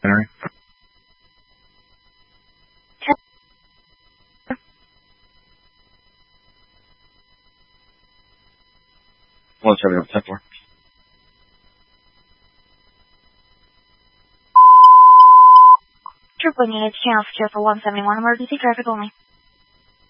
Henry? 171, 10-4. Trooper units, channel secure for 171, emergency traffic only.